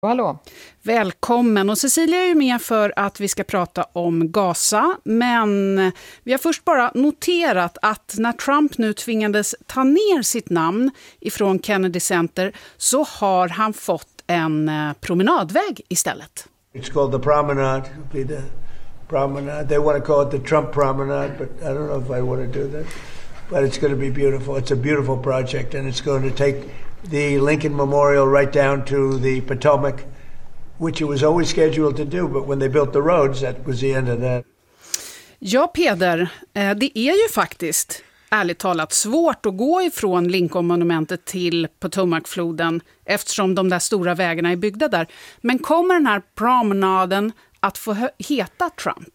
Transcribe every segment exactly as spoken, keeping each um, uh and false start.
Hallå. Välkommen. Och Cecilia är ju med för att vi ska prata om Gaza. Men vi har först bara noterat att när Trump nu tvingades ta ner sitt namn ifrån Kennedy Center så har han fått en promenadväg istället. It's called the Promenade. It'll be the Promenade. They want to call it the Trump Promenade, but I don't know if I want to do that. But it's going to be beautiful. It's a beautiful project, and it's going to take the Lincoln Memorial right down to the Potomac, which it was always scheduled to do, but when they built the roads, that was the end of that. Ja, Peder, det är ju faktiskt ärligt talat svårt att gå ifrån Lincoln-monumentet till Potomac-floden eftersom de där stora vägarna är byggda där. Men kommer den här promenaden att få heta Trump?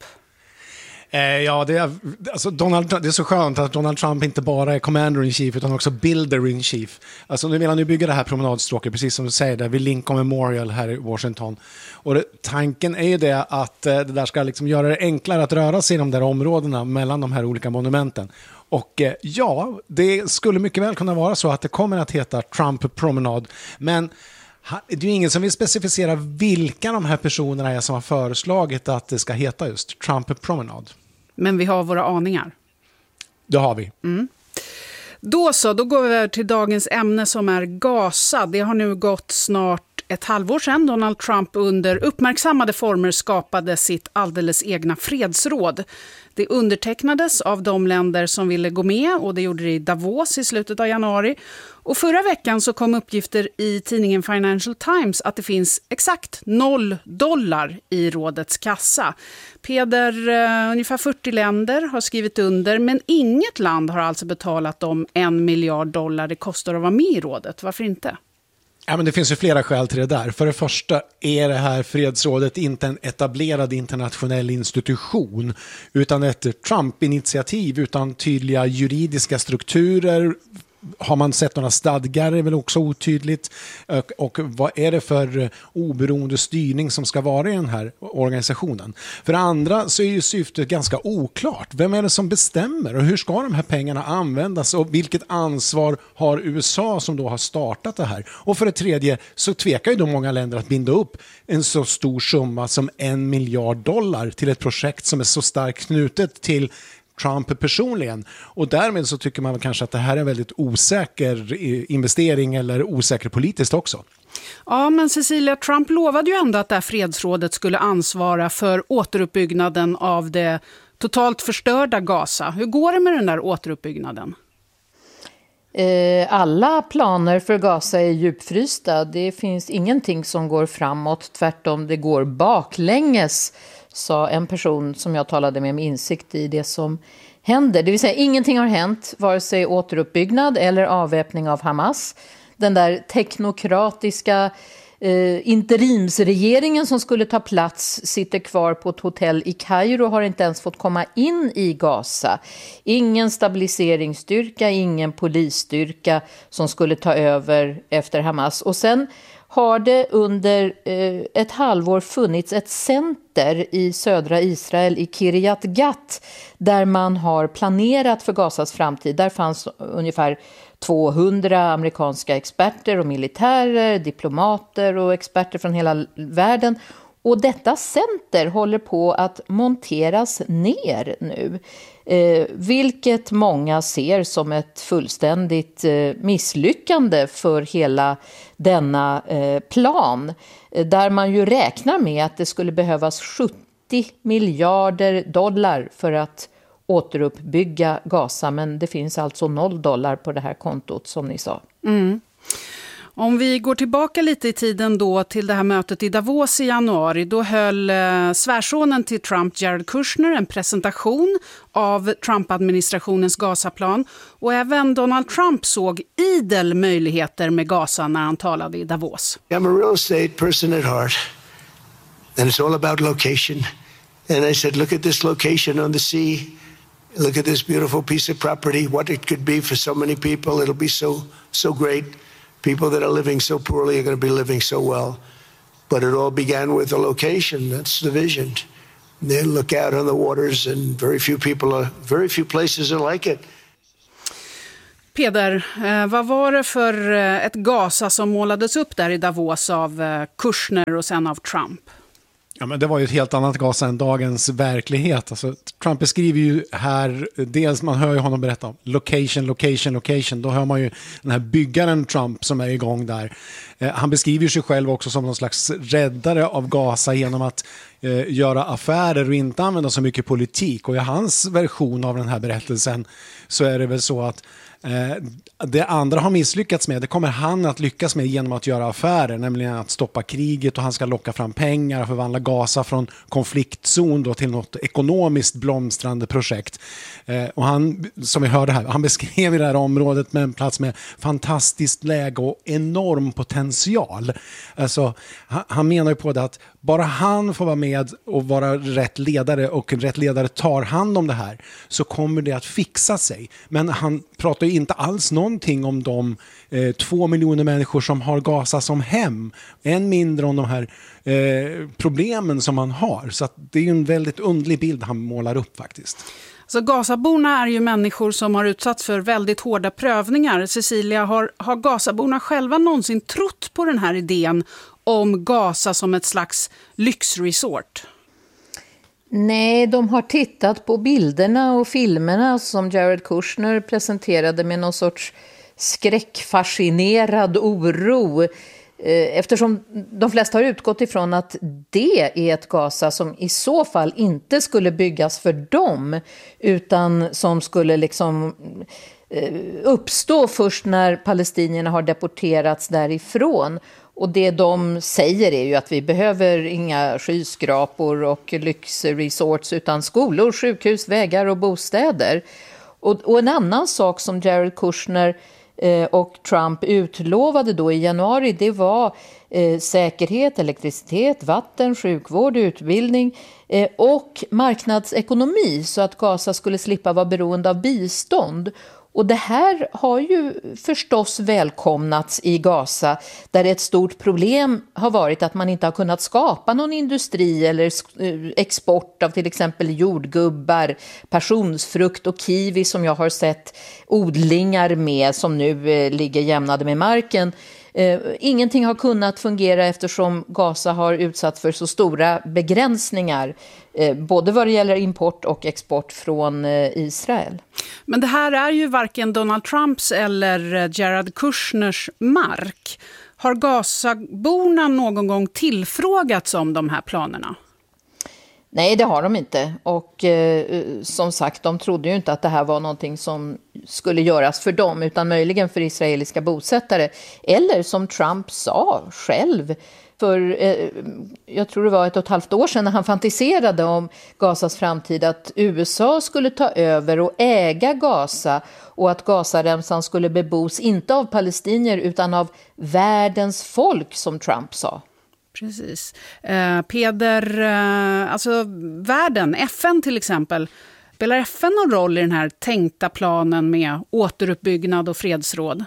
Ja, det är, alltså Donald, det är så skönt att Donald Trump inte bara är commander-in-chief utan också builder-in-chief. Alltså nu vill han ju bygga det här promenadstråket, precis som du säger, där vid Lincoln Memorial här i Washington. Och det, tanken är ju det att det där ska liksom göra det enklare att röra sig i de där områdena mellan de här olika monumenten. Och ja, det skulle mycket väl kunna vara så att det kommer att heta Trump Promenade, men det är ju ingen som vill specificera vilka de här personerna är som har föreslagit att det ska heta just Trump Promenade. Men vi har våra aningar. Det har vi. Mm. Då så, då går vi över till dagens ämne som är Gaza. Det har nu gått snart ett halvår sedan Donald Trump under uppmärksammade former skapade sitt alldeles egna fredsråd. Det undertecknades av de länder som ville gå med och det gjorde det i Davos i slutet av januari. Och förra veckan så kom uppgifter i tidningen Financial Times att det finns exakt noll dollar i rådets kassa. Peder, uh, ungefär fyrtio länder har skrivit under, men inget land har alltså betalat de en miljard dollar det kostar att vara med i rådet. Varför inte? Ja, men det finns ju flera skäl till det där. För det första är det här fredsrådet inte en etablerad internationell institution utan ett Trump-initiativ utan tydliga juridiska strukturer. Har man sett några stadgar är väl också otydligt. Och, och vad är det för oberoende styrning som ska vara i den här organisationen? För det andra så är ju syftet ganska oklart. Vem är det som bestämmer och hur ska de här pengarna användas och vilket ansvar har U S A som då har startat det här? Och för det tredje så tvekar ju då många länder att binda upp en så stor summa som en miljard dollar till ett projekt som är så starkt knutet till Trump personligen. Och därmed så tycker man kanske att det här är en väldigt osäker investering eller osäker politiskt också. Ja, men Cecilia, Trump lovade ju ändå att det här fredsrådet skulle ansvara för återuppbyggnaden av det totalt förstörda Gaza. Hur går det med den där återuppbyggnaden? Alla planer för Gaza är djupfrysta. Det finns ingenting som går framåt. Tvärtom, det går baklänges, sa en person som jag talade med med insikt i det som händer. Det vill säga, ingenting har hänt, vare sig återuppbyggnad eller avväpning av Hamas. Den där teknokratiska eh, interimsregeringen som skulle ta plats sitter kvar på ett hotell i Kairo och har inte ens fått komma in i Gaza. Ingen stabiliseringsstyrka, ingen polisstyrka som skulle ta över efter Hamas. Och sen har det under eh, ett halvår funnits ett center i södra Israel i Kiryat Gat där man har planerat för Gazas framtid. Där fanns ungefär tvåhundra amerikanska experter och militärer, diplomater och experter från hela världen. Och detta center håller på att monteras ner nu. Eh, vilket många ser som ett fullständigt eh, misslyckande för hela denna eh, plan. Eh, där man ju räknar med att det skulle behövas sjuttio miljarder dollar för att återuppbygga Gaza. Men det finns alltså noll dollar på det här kontot som ni sa. Mm. Om vi går tillbaka lite i tiden då till det här mötet i Davos i januari, då höll eh, svärsonen till Trump, Jared Kushner, en presentation av Trump-administrationens Gaza-plan. Och även Donald Trump såg idel möjligheter med Gaza när han talade i Davos. I'm a real estate person at heart, and it's all about location. And I said, look at this location on the sea. Look at this beautiful piece of property, what it could be for so many people. It'll be so, so great. People that are living so poorly are going to be living so well. But it all began with the location. That's the vision. They look out on the waters and very few people are, very few places are like it. Peder, eh, vad var det för eh, ett Gaza som målades upp där i Davos av eh, Kushner och sen av Trump? Ja, men det var ju ett helt annat Gaza än dagens verklighet. Alltså, Trump beskriver ju här, dels man hör ju honom berätta om location, location, location. Då hör man ju den här byggaren Trump som är igång där. Eh, han beskriver sig själv också som någon slags räddare av Gaza genom att eh, göra affärer och inte använda så mycket politik. Och i hans version av den här berättelsen så är det väl så att Eh, det andra har misslyckats med, det kommer han att lyckas med genom att göra affärer, nämligen att stoppa kriget, och han ska locka fram pengar och förvandla Gaza från konfliktzon då till något ekonomiskt blomstrande projekt. Eh, och han, som vi hörde här, han beskrev i det här området med en plats med fantastiskt läge och enorm potential. Alltså, han, han menar ju på det att bara han får vara med och vara rätt ledare och en rätt ledare tar hand om det här, så kommer det att fixa sig. Men han pratar ju inte alls någonting om de eh, två miljoner människor som har Gaza som hem. Än mindre om de här eh, problemen som man har. Så att det är ju en väldigt underlig bild han målar upp faktiskt. Så Gazaborna är ju människor som har utsatts för väldigt hårda prövningar. Cecilia, har, har Gazaborna själva någonsin trott på den här idén om Gaza som ett slags lyxresort? Nej, de har tittat på bilderna och filmerna som Jared Kushner presenterade med någon sorts skräckfascinerad oro. Eftersom de flesta har utgått ifrån att det är ett Gaza som i så fall inte skulle byggas för dem, utan som skulle liksom uppstå först när palestinierna har deporterats därifrån. Och det de säger är ju att vi behöver inga skyskrapor och lyxresorts utan skolor, sjukhus, vägar och bostäder. Och, och en annan sak som Jared Kushner eh, och Trump utlovade då i januari, det var eh, säkerhet, elektricitet, vatten, sjukvård, utbildning eh, och marknadsekonomi, så att Gaza skulle slippa vara beroende av bistånd. Och det här har ju förstås välkomnats i Gaza, där ett stort problem har varit att man inte har kunnat skapa någon industri eller export av till exempel jordgubbar, passionsfrukt och kiwi som jag har sett odlingar med som nu ligger jämnade med marken. Ingenting har kunnat fungera eftersom Gaza har utsatts för så stora begränsningar, både vad det gäller import och export från Israel. Men det här är ju varken Donald Trumps eller Jared Kushners mark. Har Gazaborna någon gång tillfrågats om de här planerna? Nej, det har de inte. Och eh, som sagt, de trodde ju inte att det här var någonting som skulle göras för dem, utan möjligen för israeliska bosättare. Eller som Trump sa själv, för eh, jag tror det var ett och ett halvt år sedan när han fantiserade om Gazas framtid, att U S A skulle ta över och äga Gaza och att Gazaremsan skulle bebos inte av palestinier utan av världens folk, som Trump sa. Precis. Eh, Peder, eh, alltså världen, F N till exempel, spelar F N någon roll i den här tänkta planen med återuppbyggnad och fredsråd?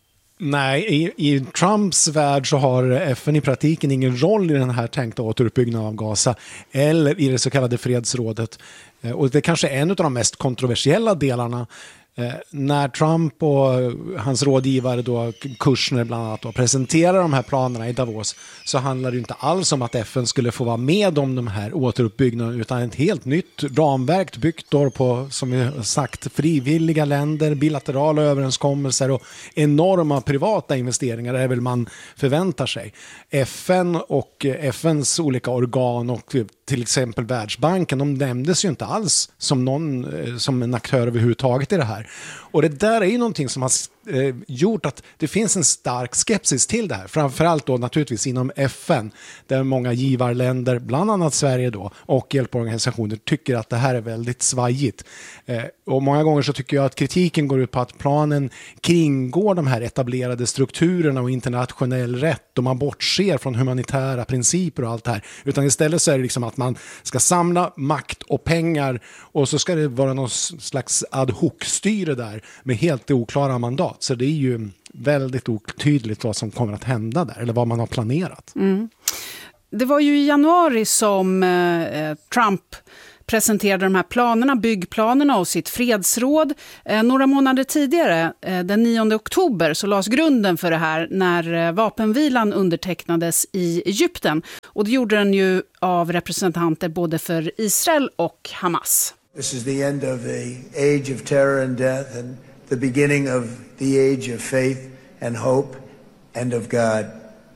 Nej, i, i Trumps värld så har F N i praktiken ingen roll i den här tänkta återuppbyggnaden av Gaza eller i det så kallade fredsrådet. Eh, och det är kanske en av de mest kontroversiella delarna. Eh, när Trump och hans rådgivare då, Kushner bland annat, då, presenterar de här planerna i Davos, så handlar det inte alls om att F N skulle få vara med om de här återuppbyggnaden, utan ett helt nytt ramverk byggt då på, som vi sagt, frivilliga länder, bilaterala överenskommelser och enorma privata investeringar är väl man förväntar sig. F N och F N:s olika organ och till exempel Världsbanken, de nämndes ju inte alls som någon som en aktör överhuvudtaget i det här. Och det där är ju någonting som har eh, gjort att det finns en stark skepsis till det här. Framförallt då naturligtvis inom F N, där många givarländer, bland annat Sverige då, och hjälporganisationer tycker att det här är väldigt svajigt. Eh, och många gånger så tycker jag att kritiken går ut på att planen kringgår de här etablerade strukturerna och internationell rätt, och man bortser från humanitära principer och allt det här. Utan istället så är det liksom att man ska samla makt och pengar, och så ska det vara någon slags ad hoc-styre där med helt oklara mandat. Så det är ju väldigt otydligt vad som kommer att hända där, eller vad man har planerat. Mm. Det var ju i januari som eh, Trump presenterade de här planerna, byggplanerna och sitt fredsråd. Eh, några månader tidigare, eh, den nionde oktober, så lades grunden för det här när eh, vapenvilan undertecknades i Egypten. Och det gjorde den ju av representanter både för Israel och Hamas. This is the end of the age of terror and death and the beginning of the age of faith and hope and of God.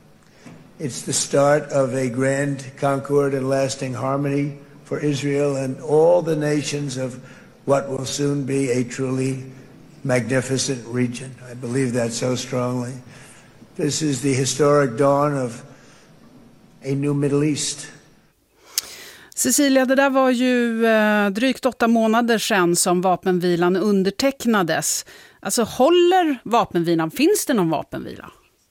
It's the start of a grand concord and lasting harmony for Israel and all the nations of what will soon be a truly magnificent region. I believe that so strongly. This is the historic dawn of a new Middle East. Cecilia, det där var ju eh, drygt åtta månader sedan som vapenvilan undertecknades. Alltså håller vapenvilan? Finns det någon vapenvila?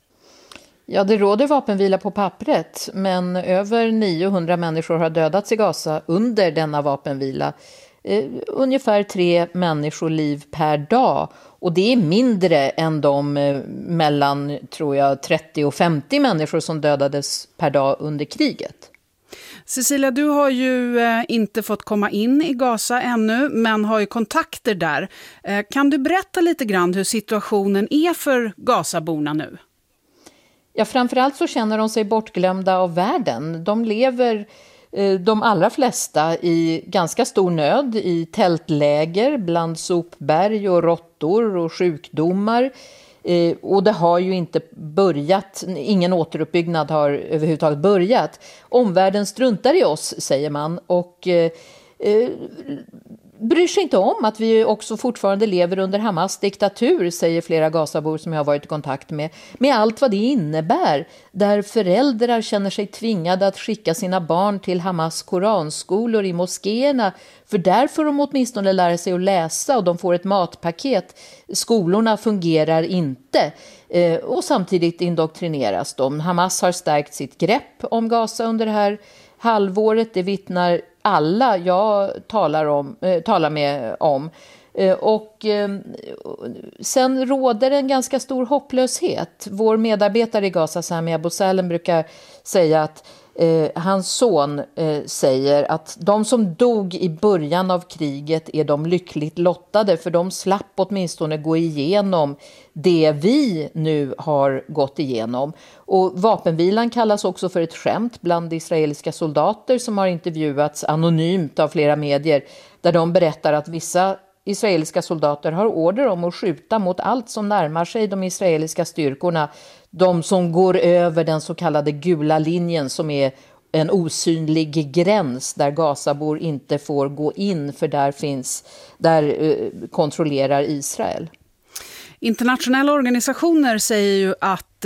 Ja, det råder vapenvila på pappret, men över niohundra människor har dödats i Gaza under denna vapenvila. Eh, ungefär tre människoliv per dag. Och det är mindre än de eh, mellan, tror jag, trettio och femtio människor som dödades per dag under kriget. Cecilia, du har ju eh, inte fått komma in i Gaza ännu, men har ju kontakter där. Eh, kan du berätta lite grann hur situationen är för Gazaborna nu? Ja, framförallt så känner de sig bortglömda av världen. De lever, eh, de allra flesta, i ganska stor nöd, i tältläger bland sopberg och råttor och sjukdomar. Eh, och det har ju inte börjat, ingen återuppbyggnad har överhuvudtaget börjat. Omvärlden struntar i oss, säger man, och eh, eh, bryr sig inte om att vi också fortfarande lever under Hamas diktatur, säger flera Gazabor som jag har varit i kontakt med, med allt vad det innebär, där föräldrar känner sig tvingade att skicka sina barn till Hamas koranskolor i moskéerna, för där får de åtminstone lära sig att läsa och de får ett matpaket. Skolorna fungerar inte eh, och samtidigt indoktrineras de. Hamas har stärkt sitt grepp om Gaza under det här halvåret, det vittnar alla jag talar, om, eh, talar med om. Eh, och eh, sen råder en ganska stor hopplöshet. Vår medarbetare i Gaza, Sami Abu Salem, brukar säga att eh, hans son eh, säger att de som dog i början av kriget är de lyckligt lottade, för de slapp åtminstone gå igenom det vi nu har gått igenom. Och vapenvilan kallas också för ett skämt bland israeliska soldater som har intervjuats anonymt av flera medier, där de berättar att vissa israeliska soldater har order om att skjuta mot allt som närmar sig de israeliska styrkorna. De som går över den så kallade gula linjen, som är en osynlig gräns där Gazabor inte får gå in, för där finns, där eh, kontrollerar Israel. Internationella organisationer säger ju att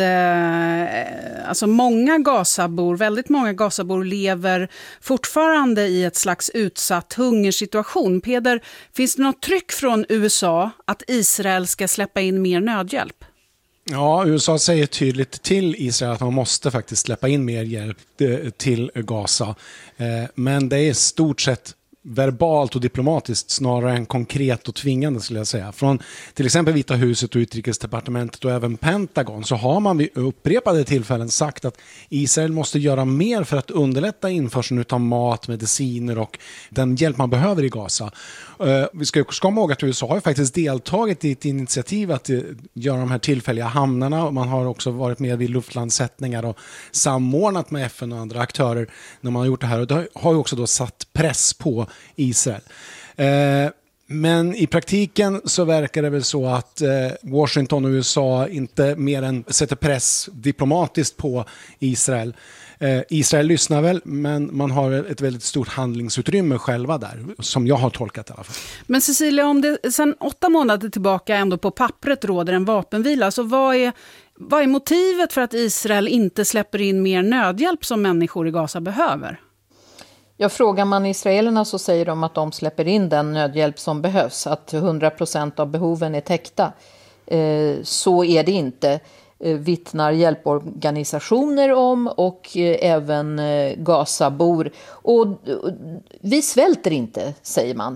eh, alltså många Gazabor, väldigt många Gazabor lever fortfarande i ett slags utsatt hungersituation. Peder, finns det något tryck från U S A att Israel ska släppa in mer nödhjälp? Ja, U S A säger tydligt till Israel att man måste faktiskt släppa in mer hjälp till Gaza. Men det är stort sett verbalt och diplomatiskt snarare än konkret och tvingande, skulle jag säga. Från till exempel Vita huset och utrikesdepartementet och även Pentagon så har man vid upprepade tillfällen sagt att Israel måste göra mer för att underlätta införseln av mat, mediciner och den hjälp man behöver i Gaza. Uh, vi ska komma ihåg att U S A har faktiskt deltagit i ett initiativ att uh, göra de här tillfälliga hamnarna, och man har också varit med vid luftlandsättningar och samordnat med F N och andra aktörer när man har gjort det här, och det har ju också då satt press på Israel. Uh, men i praktiken så verkar det väl så att uh, Washington och U S A inte mer än sätter press diplomatiskt på Israel. Eh, Israel lyssnar väl, men man har ett väldigt stort handlingsutrymme själva där, som jag har tolkat i alla fall. Men Cecilia, om det sedan åtta månader tillbaka ändå på pappret råder en vapenvila, så vad är, vad är motivet för att Israel inte släpper in mer nödhjälp som människor i Gaza behöver? Ja, frågar man israelerna så säger de att de släpper in den nödhjälp som behövs, att hundra procent av behoven är täckta. Eh, så är det inte. Vittnar hjälporganisationer om, och även Gazabor. Och vi svälter inte, säger man.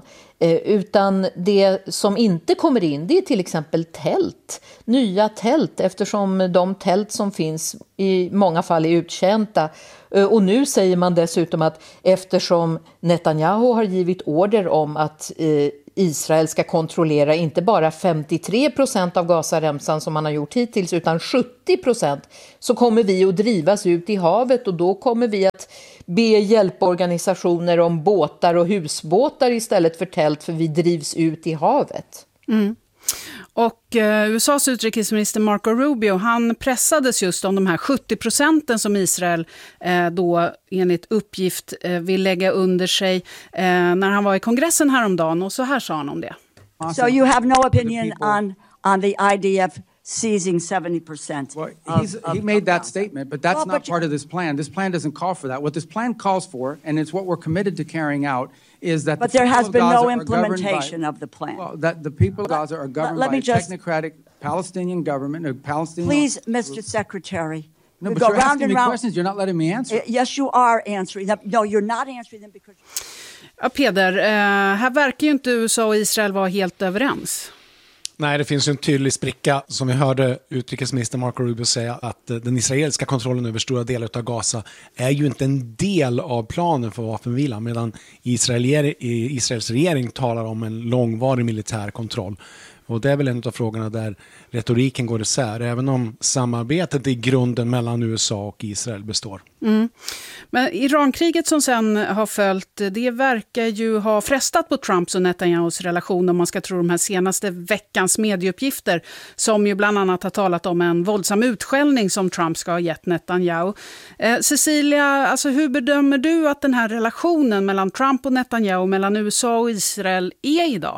Utan det som inte kommer in, det är till exempel tält. Nya tält, eftersom de tält som finns i många fall är uttjänta. Och nu säger man dessutom att eftersom Netanyahu har givit order om att Israel ska kontrollera inte bara femtiotre procent av Gazaremsan som man har gjort hittills utan sjuttio procent, så kommer vi att drivas ut i havet, och då kommer vi att be hjälporganisationer om båtar och husbåtar istället för tält, för vi drivs ut i havet. Mm. Och eh, U S A:s utrikesminister Marco Rubio, han pressades just om de här sjuttio procenten som Israel eh, då enligt uppgift eh, vill lägga under sig eh, när han var i kongressen häromdagen, och så här sa han om det. So you have no opinion on on the I D F seizing seventy percent. Well, he's, of, he of, made of that Gaza. statement, but that's Well, not but part of this plan. This plan doesn't call for that. What this plan calls for, and it's what we're committed to carrying out, is that but the there people has of been Gaza no are governed implementation by, of the plan. Well, that the people of Gaza are governed let by me a just, technocratic Palestinian government, a Palestinian... Please, Mister Secretary. No, we but go you're round asking and me round. questions. You're not letting me answer. Yes, you are answering them. No, you're not answering them because... Ja, Peder, eh, här verkar ju inte U S A och Israel vara helt överens. Nej, det finns ju en tydlig spricka, som vi hörde utrikesminister Marco Rubio säga, att den israeliska kontrollen över stora delar av Gaza är ju inte en del av planen för vapenvilan, medan Israel, Israels regering talar om en långvarig militär kontroll. Och det är väl en av frågorna där retoriken går isär, även om samarbetet i grunden mellan U S A och Israel består. Mm. Men Irankriget som sen har följt, det verkar ju ha frestat på Trumps och Netanyahus relation, om man ska tro de här senaste veckans medieuppgifter, som ju bland annat har talat om en våldsam utskällning som Trump ska ha gett Netanyahu. Eh, Cecilia, alltså hur bedömer du att den här relationen mellan Trump och Netanyahu, mellan U S A och Israel är idag?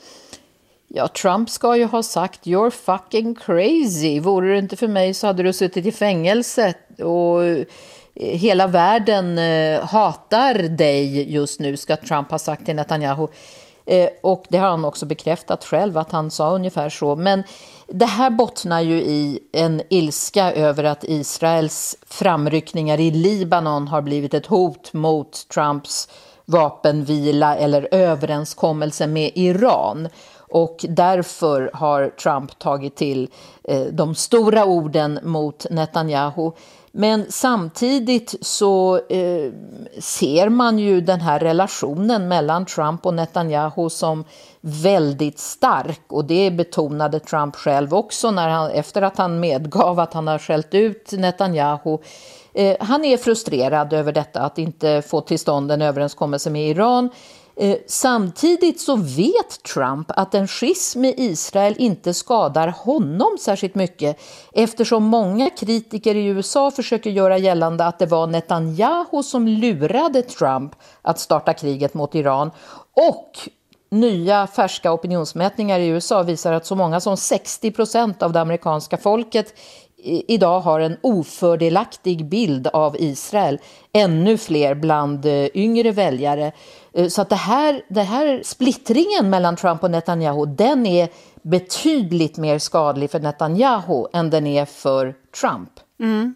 Ja, Trump ska ju ha sagt "you're fucking crazy. Vore det inte för mig så hade du suttit i fängelse, och hela världen hatar dig just nu", ska Trump ha sagt till Netanyahu. Och det har han också bekräftat själv, att han sa ungefär så. Men det här bottnar ju i en ilska över att Israels framryckningar i Libanon har blivit ett hot mot Trumps vapenvila eller överenskommelse med Iran. Och därför har Trump tagit till eh, de stora orden mot Netanyahu. Men samtidigt så eh, ser man ju den här relationen mellan Trump och Netanyahu som väldigt stark. Och det betonade Trump själv också när han, efter att han medgav att han har skällt ut Netanyahu. Eh, han är frustrerad över detta, att inte få till stånd en överenskommelse med Iran. Eh, samtidigt så vet Trump att en schism med Israel inte skadar honom särskilt mycket, eftersom många kritiker i U S A försöker göra gällande att det var Netanyahu som lurade Trump att starta kriget mot Iran. Och nya färska opinionsmätningar i U S A visar att så många som sextio procent av det amerikanska folket idag har en ofördelaktig bild av Israel. Ännu fler bland yngre väljare. Så att det här, det här splittringen mellan Trump och Netanyahu, den är betydligt mer skadlig för Netanyahu än den är för Trump. Mm.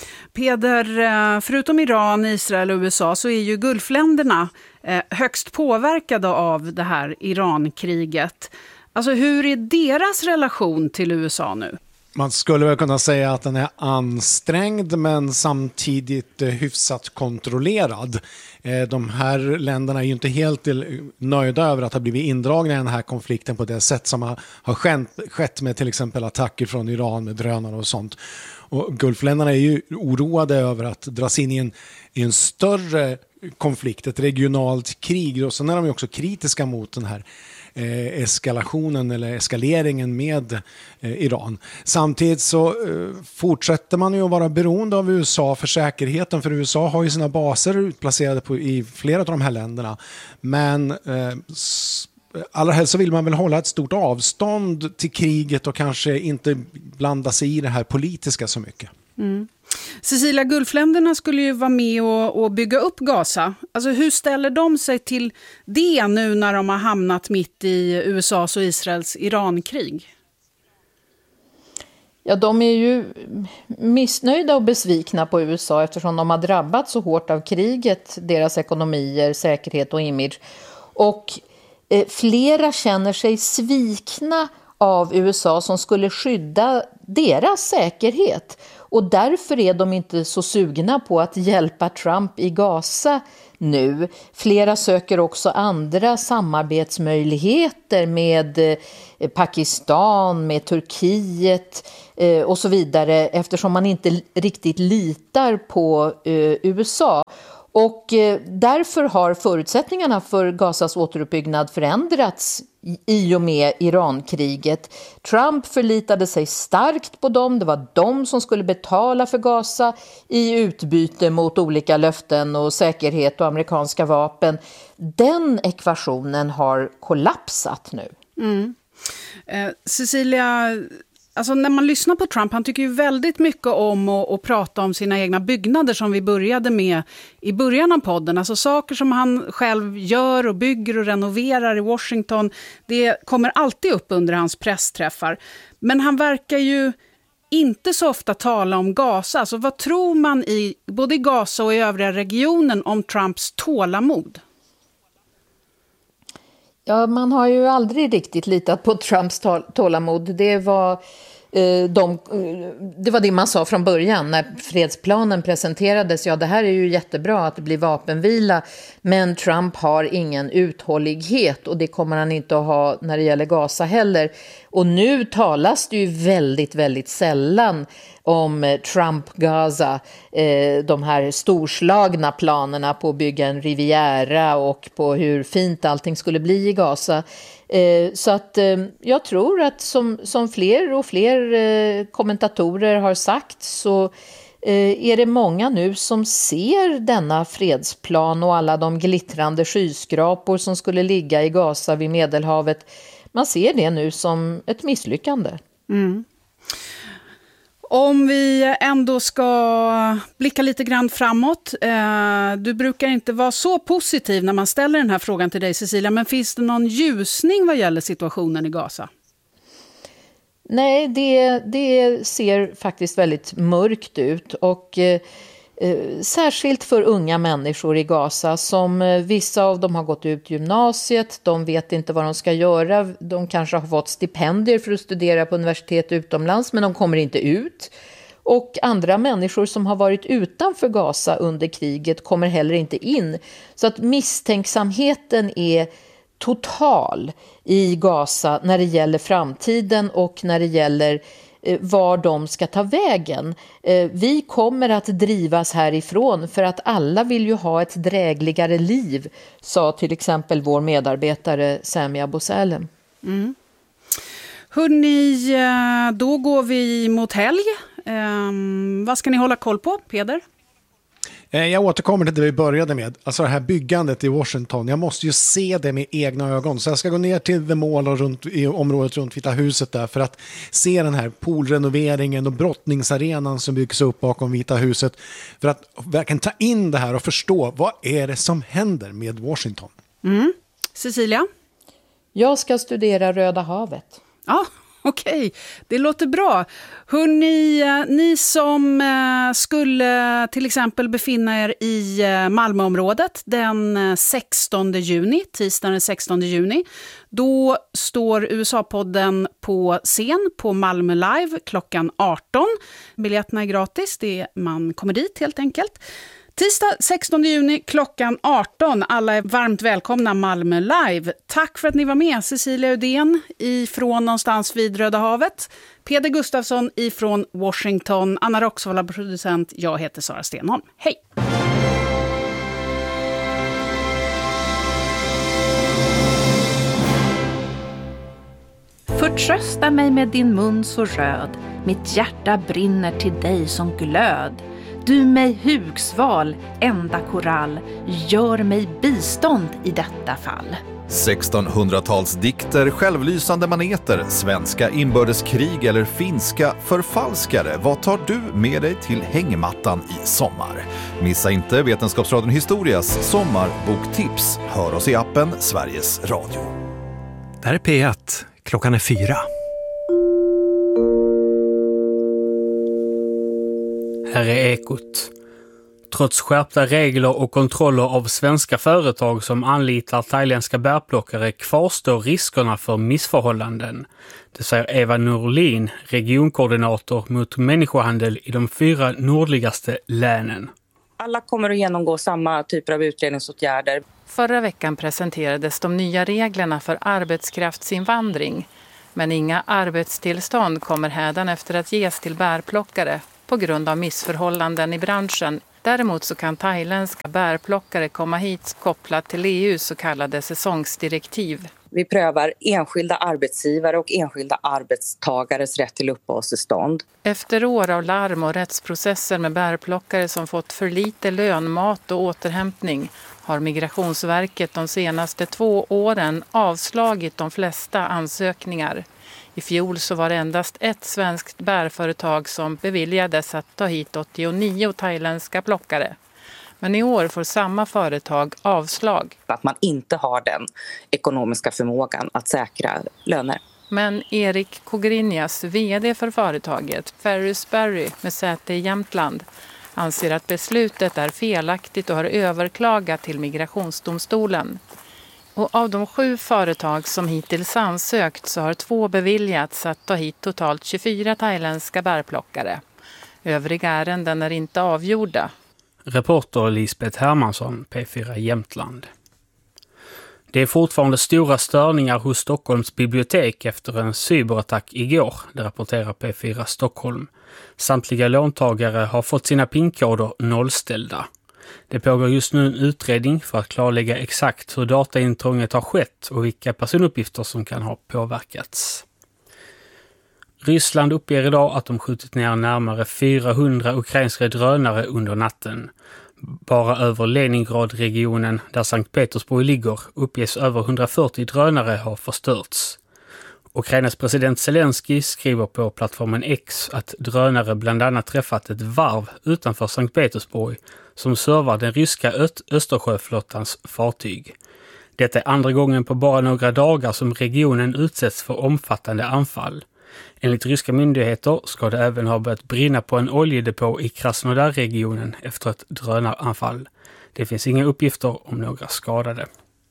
Peder, förutom Iran, Israel och U S A så är ju Gulfländerna högst påverkade av det här Irankriget. Alltså hur är deras relation till U S A nu? Man skulle väl kunna säga att den är ansträngd men samtidigt hyfsat kontrollerad. De här länderna är ju inte helt nöjda över att ha blivit indragna i den här konflikten på det sätt som har skett med till exempel attacker från Iran med drönare och sånt. Och Gulfländerna är ju oroade över att dras in i en, i en större konflikt, ett regionalt krig. Och sen är de ju också kritiska mot den här Eh, eskalationen eller eskaleringen med eh, Iran. Samtidigt så eh, fortsätter man ju att vara beroende av U S A för säkerheten, för U S A har ju sina baser utplacerade på, i flera av de här länderna. Men eh, s- allra helst så vill man väl hålla ett stort avstånd till kriget och kanske inte blanda sig i det här politiska så mycket. Mm. Cecilia, Gulfländerna skulle ju vara med och, och bygga upp Gaza. Alltså hur ställer de sig till det nu när de har hamnat mitt i U S A:s och Israels Irankrig? Ja, de är ju missnöjda och besvikna på U S A eftersom de har drabbats så hårt av kriget, deras ekonomier, säkerhet och image. Och Eh, flera känner sig svikna av U S A som skulle skydda deras säkerhet. Och därför är de inte så sugna på att hjälpa Trump i Gaza nu. Flera söker också andra samarbetsmöjligheter med eh, Pakistan, med Turkiet eh, och så vidare, eftersom man inte riktigt litar på eh, U S A. Och eh, därför har förutsättningarna för Gazas återuppbyggnad förändrats i och med Irankriget. Trump förlitade sig starkt på dem. Det var de som skulle betala för Gaza i utbyte mot olika löften och säkerhet och amerikanska vapen. Den ekvationen har kollapsat nu. Mm. Eh, Cecilia, alltså när man lyssnar på Trump, han tycker ju väldigt mycket om att, att prata om sina egna byggnader som vi började med i början av podden. Alltså saker som han själv gör och bygger och renoverar i Washington, det kommer alltid upp under hans pressträffar. Men han verkar ju inte så ofta tala om Gaza. Alltså vad tror man i både i Gaza och i övriga regionen om Trumps tålamod? Ja, man har ju aldrig riktigt litat på Trumps tålamod. Det var, eh, de, det var det man sa från början när fredsplanen presenterades. Ja, det här är ju jättebra att det blir vapenvila, men Trump har ingen uthållighet och det kommer han inte att ha när det gäller Gaza heller. Och nu talas det ju väldigt, väldigt sällan om Trump-Gaza, eh, de här storslagna planerna på att bygga en riviera och på hur fint allting skulle bli i Gaza. Eh, så att eh, jag tror att som, som fler och fler eh, kommentatorer har sagt så eh, är det många nu som ser denna fredsplan och alla de glittrande skyskrapor som skulle ligga i Gaza vid Medelhavet. Man ser det nu som ett misslyckande. Mm. Om vi ändå ska blicka lite grann framåt. Eh, du brukar inte vara så positiv när man ställer den här frågan till dig, Cecilia. Men finns det någon ljusning vad gäller situationen i Gaza? Nej, det, det ser faktiskt väldigt mörkt ut. Och eh, särskilt för unga människor i Gaza som eh, vissa av dem har gått ut gymnasiet. De vet inte vad de ska göra. De kanske har fått stipendier för att studera på universitet utomlands, men de kommer inte ut. Och andra människor som har varit utanför Gaza under kriget kommer heller inte in. Så att misstänksamheten är total i Gaza när det gäller framtiden och när det gäller var de ska ta vägen. Vi kommer att drivas härifrån för att alla vill ju ha ett drägligare liv, sa till exempel vår medarbetare Samia Bosalem. Mm. Hörrni, då går vi mot helg. Um, vad ska ni hålla koll på, Peder? Jag återkommer till det vi började med. Alltså det här byggandet i Washington. Jag måste ju se det med egna ögon. Så jag ska gå ner till The Mall och runt, i området runt Vita huset där för att se den här poolrenoveringen och brottningsarenan som byggs upp bakom Vita huset. För att verkligen ta in det här och förstå vad är det som händer med Washington. Mm. Cecilia? Jag ska studera Röda havet. Ja. Okej, okay. Det låter bra. Hörrni, ni som skulle till exempel befinna er i Malmöområdet den sextonde juni, tisdagen den sextonde juni, då står U S A-podden på scen på Malmö Live klockan arton. Biljetterna är gratis, det är, man kommer dit helt enkelt. Tisdag sextonde juni klockan arton. Alla är varmt välkomna Malmö Live. Tack för att ni var med. Cecilia Udén ifrån någonstans vid Röda havet. Peder Gustafsson ifrån Washington. Anna Roxvalla, producent. Jag heter Sara Stenholm. Hej! Förtrösta mig med din mun så röd. Mitt hjärta brinner till dig som glöd. Du mig hugsval, enda korall, gör mig bistånd i detta fall. sextonhundratalsdikter, självlysande maneter, svenska inbördeskrig eller finska förfalskare. Vad tar du med dig till hängmattan i sommar? Missa inte Vetenskapsradion Historias sommarboktips. Hör oss i appen Sveriges Radio. Där är P ett. Klockan är fyra. Här är Ekot. Trots skärpta regler och kontroller av svenska företag som anlitar thailändska bärplockare kvarstår riskerna för missförhållanden. Det säger Eva Norlin, regionkoordinator mot människohandel i de fyra nordligaste länen. Alla kommer att genomgå samma typer av utredningsåtgärder. Förra veckan presenterades de nya reglerna för arbetskraftsinvandring. Men inga arbetstillstånd kommer hädanefter att ges till bärplockare på grund av missförhållanden i branschen. Däremot så kan thailändska bärplockare komma hit kopplat till E U:s så kallade säsongsdirektiv. Vi prövar enskilda arbetsgivare och enskilda arbetstagares rätt till uppehållstillstånd. Efter år av larm och rättsprocesser med bärplockare som fått för lite lön, mat och återhämtning har Migrationsverket de senaste två åren avslagit de flesta ansökningar. I fjol så var det endast ett svenskt bärföretag som beviljades att ta hit åttionio thailändska plockare. Men i år får samma företag avslag. Att man inte har den ekonomiska förmågan att säkra löner. Men Erik Kogrinjas, vd för företaget Ferrisberry med säte i Jämtland, anser att beslutet är felaktigt och har överklagat till Migrationsdomstolen. Och av de sju företag som hittills ansökt så har två beviljats att ta hit totalt tjugofyra thailändska bärplockare. Övriga ärenden är inte avgjorda. Reporter Lisbeth Hermansson, P fyra Jämtland. Det är fortfarande stora störningar hos Stockholms bibliotek efter en cyberattack igår, det rapporterar P fyra Stockholm. Samtliga låntagare har fått sina pinkoder nollställda. Det pågår just nu en utredning för att klarlägga exakt hur dataintrånget har skett och vilka personuppgifter som kan ha påverkats. Ryssland uppger idag att de skjutit ner närmare fyrahundra ukrainska drönare under natten. Bara över Leningrad-regionen, där Sankt Petersburg ligger, uppges över hundrafyrtio drönare ha förstörts. Ukrainas president Zelensky skriver på plattformen X att drönare bland annat träffat ett varv utanför Sankt Petersburg som servar den ryska Östersjöflottans fartyg. Detta är andra gången på bara några dagar som regionen utsätts för omfattande anfall. Enligt ryska myndigheter ska det även ha börjat brinna på en oljedepå i Krasnodar-regionen efter ett drönaranfall. Det finns inga uppgifter om några skadade.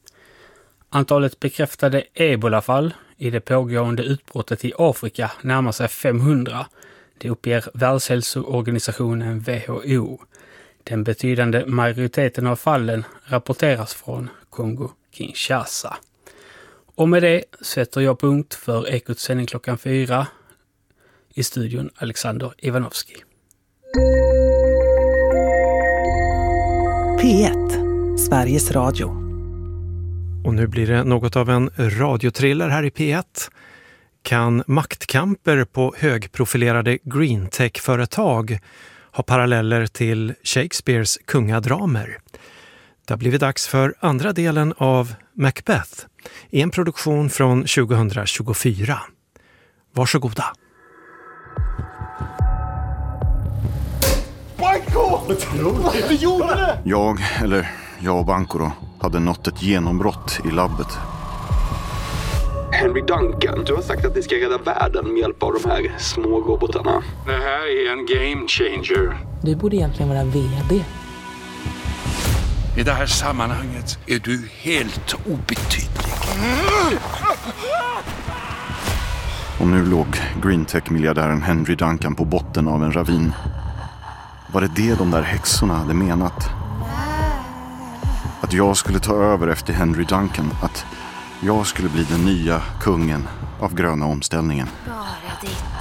Antalet bekräftade ebolafall i det pågående utbrottet i Afrika närmar sig femhundra. Det uppger Världshälsoorganisationen W H O. Den betydande majoriteten av fallen rapporteras från Kongo-Kinshasa. Och med det sätter jag punkt för Ekots sändning klockan fyra. I studion Alexander Ivanovski. P ett, Sveriges Radio. Och nu blir det något av en radiotriller här i P ett. Kan maktkamper på högprofilerade greentech-företag ha paralleller till Shakespeares kungadramer? Det har blivit dags för andra delen av Macbeth i en produktion från tjugohundratjugofyra. Varsågoda. Banco! Vi gjorde det! Jag, eller jag och Banco då, hade nått ett genombrott i labbet. Henry Duncan, du har sagt att ni ska rädda världen med hjälp av de här små robotarna. Det här är en game changer. Du borde egentligen vara vd. I det här sammanhanget är du helt obetydlig. Och nu låg greentech-miljardären Henry Duncan på botten av en ravin. Var det det de där häxorna hade menat? Att jag skulle ta över efter Henry Duncan, att jag skulle bli den nya kungen av gröna omställningen. Bara ditt.